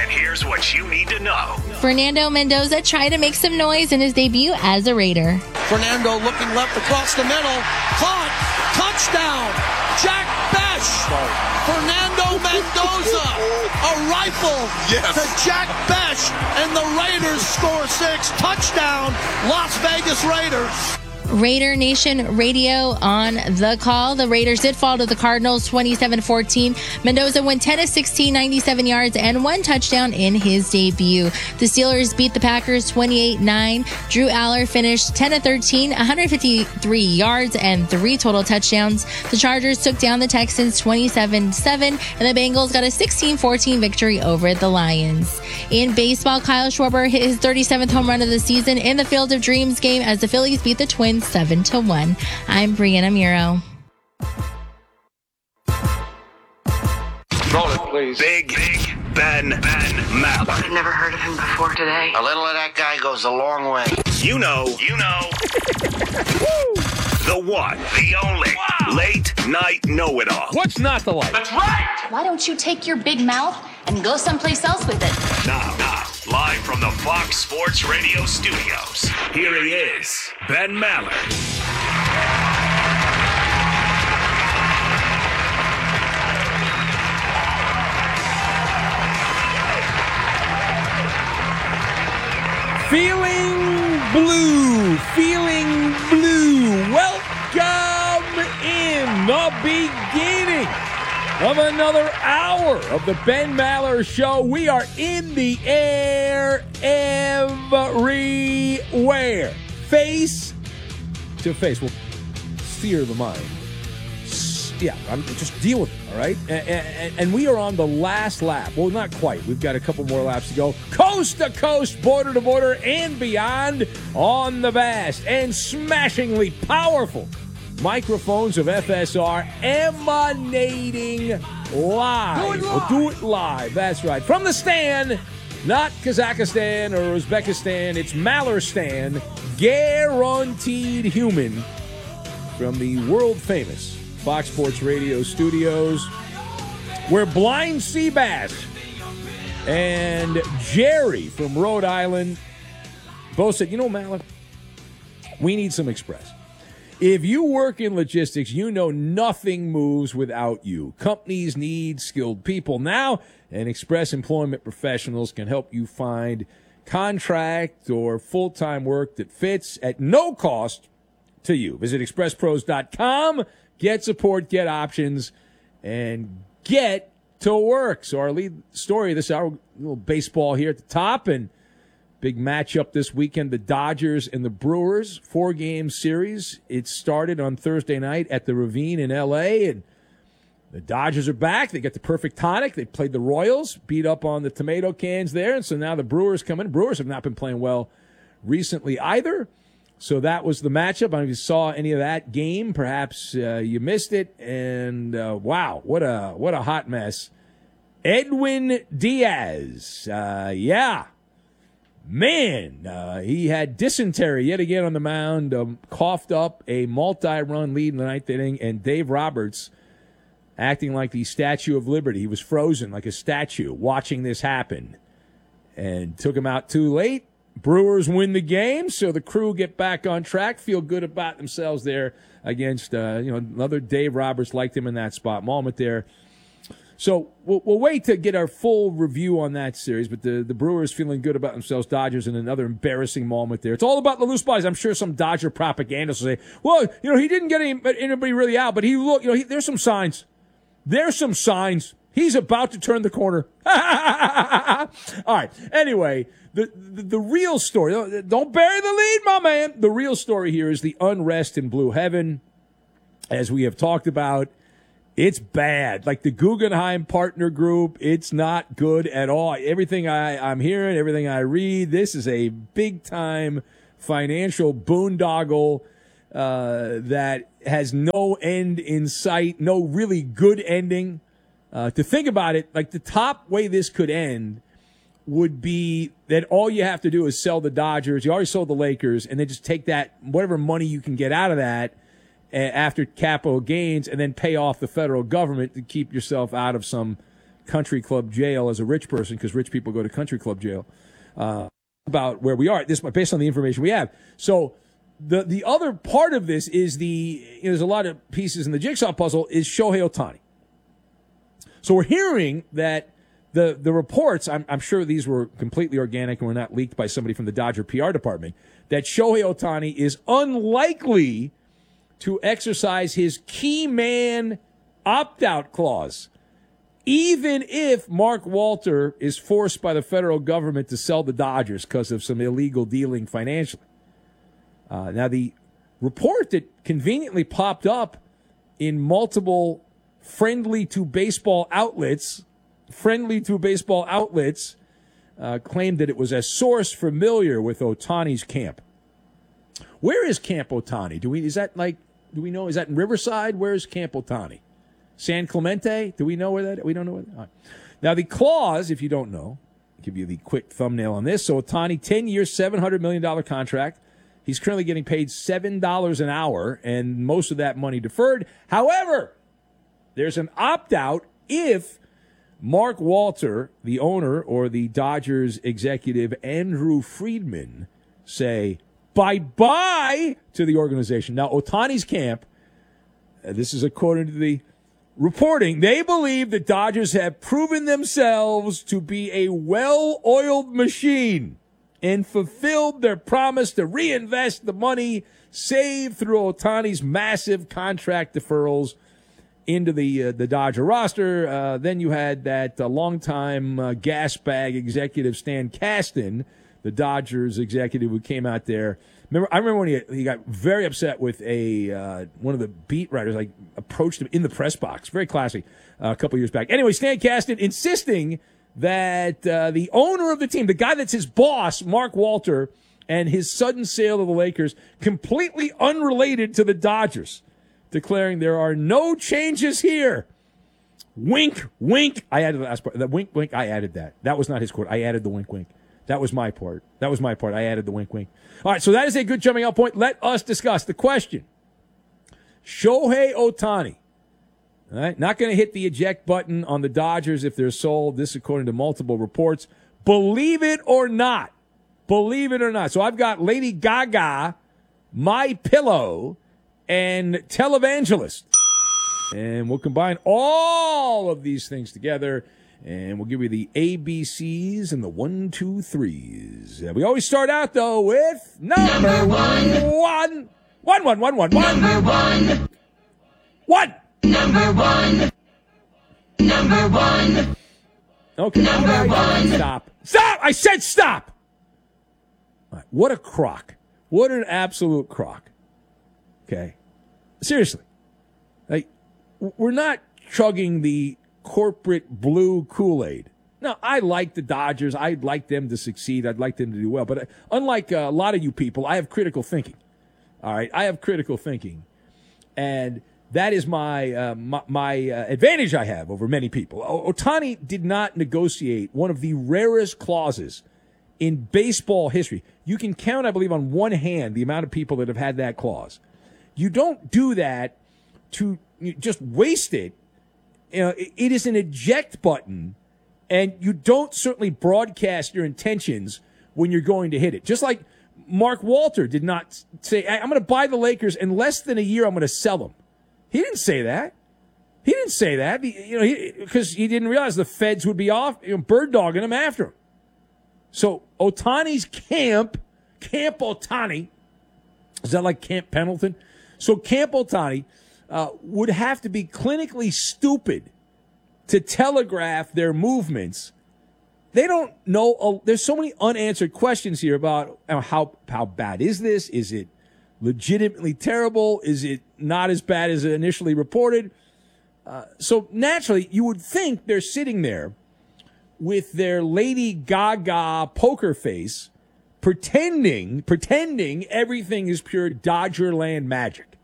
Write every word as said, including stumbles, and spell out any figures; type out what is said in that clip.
And here's what you need to know. Fernando Mendoza tried to make some noise in his debut as a Raider. Fernando looking left across the middle. Caught. Touchdown. Jack Bech. Fernando Mendoza. A rifle yes. to Jack Bech. And the Raiders score six. Touchdown. Las Vegas Raiders. Raider Nation Radio on the call. The Raiders did fall to the Cardinals twenty-seven fourteen. Mendoza went ten of sixteen, ninety-seven yards, and one touchdown in his debut. The Steelers beat the Packers twenty-eight nine. Drew Aller finished ten of thirteen, one hundred fifty-three yards, and three total touchdowns. The Chargers took down the Texans twenty-seven seven, and the Bengals got a sixteen fourteen victory over the Lions. In baseball, Kyle Schwarber hit his thirty-seventh home run of the season in the Field of Dreams game as the Phillies beat the Twins seven to one. I'm Brianna Muro. Roll it, please. Big, big Ben, Ben Maller. I've never heard of him before today. A little of that guy goes a long way. You know, you know. The one, the only, wow. Late night know-it-all. What's not to like? That's right! Why don't you take your big mouth and go someplace else with it? Now, now, live from the Fox Sports Radio studios, here he is, Ben Maller. Feeling blue, feeling blue. Welcome in the beginning of another hour of the Ben Maller Show. We are in the air everywhere. Face to face. Well, fear the mind. Yeah, I'm, just deal with it, all right? And, and, and we are on the last lap. Well, not quite. We've got a couple more laps to go. Coast to coast, border to border, and beyond on the vast and smashingly powerful microphones of F S R emanating live. Do it live. We'll do it live. That's right. From the stand, not Kazakhstan or Uzbekistan. It's Mallerstan, guaranteed human, from the world-famous Fox Sports Radio studios, where Blind Seabass and Jerry from Rhode Island both said, you know, Mallard, we need some Express. If you work in logistics, you know nothing moves without you. Companies need skilled people now, and Express Employment Professionals can help you find contract or full-time work that fits at no cost to you. Visit express pros dot com. Get support, get options, and get to work. So our lead story this hour, a little baseball here at the top, and big matchup this weekend, the Dodgers and the Brewers, four-game series. It started on Thursday night at the Ravine in L A, and the Dodgers are back. They got the perfect tonic. They played the Royals, beat up on the tomato cans there, and so now the Brewers come in. Brewers have not been playing well recently either. So that was the matchup. I don't know if you saw any of that game. Perhaps uh, you missed it. And, uh, wow, what a what a hot mess. Edwin Diaz. Uh, yeah. Man, uh, he had dysentery yet again on the mound, um, coughed up a multi-run lead in the ninth inning, and Dave Roberts acting like the Statue of Liberty. He was frozen like a statue watching this happen and took him out too late. Brewers win the game, so the crew get back on track, feel good about themselves there against, uh, you know, another Dave Roberts liked him in that spot moment there. So we'll, we'll wait to get our full review on that series, but the, the Brewers feeling good about themselves. Dodgers in another embarrassing moment there. It's all about the loose bodies. I'm sure some Dodger propagandists will say, well, you know, he didn't get any, anybody really out, but he look, you know, he, there's some signs. There's some signs. He's about to turn the corner. All right. Anyway, the, the the real story, don't bury the lead, my man. The real story here is the unrest in Blue Heaven. As we have talked about, it's bad. Like the Guggenheim Partner Group, it's not good at all. Everything I, I'm hearing, everything I read, this is a big-time financial boondoggle uh, that has no end in sight, no really good ending. Uh, to think about it, like the top way this could end would be that all you have to do is sell the Dodgers. You already sold the Lakers, and then just take that, whatever money you can get out of that uh, after capital gains, and then pay off the federal government to keep yourself out of some country club jail as a rich person, because rich people go to country club jail, uh, about where we are. This based on the information we have. So the the other part of this is the, you know, there's a lot of pieces in the jigsaw puzzle, is Shohei Ohtani. So we're hearing that the the reports, I'm, I'm sure these were completely organic and were not leaked by somebody from the Dodger P R department, that Shohei Ohtani is unlikely to exercise his key man opt-out clause, even if Mark Walter is forced by the federal government to sell the Dodgers because of some illegal dealing financially. Uh, now, the report that conveniently popped up in multiple friendly to baseball outlets, friendly to baseball outlets, uh, claimed that it was a source familiar with Ohtani's camp. Where is Camp Ohtani? Do we, is that like, do we know, is that in Riverside? Where's Camp Ohtani? San Clemente? Do we know where that, we don't know where that, all right. Now, the clause, if you don't know, I'll give you the quick thumbnail on this. So Ohtani, ten years, seven hundred million dollars contract. He's currently getting paid seven dollars an hour, and most of that money deferred. However, there's an opt-out if Mark Walter, the owner, or the Dodgers executive Andrew Friedman say bye-bye to the organization. Now, Ohtani's camp, uh, this is according to the reporting, they believe the Dodgers have proven themselves to be a well-oiled machine and fulfilled their promise to reinvest the money saved through Ohtani's massive contract deferrals into the uh, the Dodger roster. Uh, then you had that uh, longtime uh, gas bag executive Stan Kasten, the Dodgers executive who came out there. Remember, I remember when he he got very upset with a uh, one of the beat writers, like approached him in the press box. Very classy, uh, a couple years back. Anyway, Stan Kasten insisting that uh, the owner of the team, the guy that's his boss, Mark Walter, and his sudden sale of the Lakers, completely unrelated to the Dodgers, declaring there are no changes here. Wink, wink. I added the last part. The wink, wink, I added that. That was not his quote. I added the wink, wink. That was my part. That was my part. I added the wink, wink. All right, so that is a good jumping out point. Let us discuss the question. Shohei Ohtani. All right, not going to hit the eject button on the Dodgers if they're sold. This according to multiple reports. Believe it or not. Believe it or not. So I've got Lady Gaga, My Pillow, and Televangelist. And we'll combine all of these things together, and we'll give you the A B Cs and the one, two, threes. Uh, we always start out, though, with number, number one. one. One, one, one, one, one. Number one. One. Number one. Number one. Okay. Number right, one. Stop. Stop! I said stop! All right. What a crock. What an absolute crock. Okay. Seriously. Like, we're not chugging the corporate blue Kool-Aid. Now, I like the Dodgers. I'd like them to succeed. I'd like them to do well. But unlike a lot of you people, I have critical thinking. All right? I have critical thinking. And that is my uh, my, my uh, advantage I have over many people. O- Ohtani did not negotiate one of the rarest clauses in baseball history. You can count, I believe, on one hand the amount of people that have had that clause. You don't do that to just waste it. You know, it is an eject button, and you don't certainly broadcast your intentions when you're going to hit it. Just like Mark Walter did not say, I'm going to buy the Lakers in less than a year, I'm going to sell them. He didn't say that. He didn't say that, you know, because he, he didn't realize the feds would be off, you know, bird dogging him after him. So Ohtani's camp, Camp Ohtani, is that like Camp Pendleton? So Camp Ohtani uh, would have to be clinically stupid to telegraph their movements. They don't know. Uh, there's so many unanswered questions here about uh, how how bad is this? Is it legitimately terrible? Is it not as bad as initially reported? Uh, so naturally, you would think they're sitting there with their Lady Gaga poker face, pretending, pretending everything is pure Dodgerland magic.